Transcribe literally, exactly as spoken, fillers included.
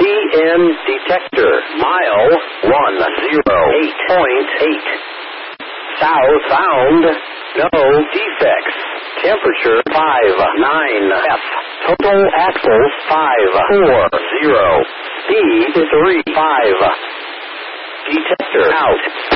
P M detector. Mile one zero eight point eight. South bound. No defects. Temperature five nine F. Total axles five four zero. Speed three five. Detector out.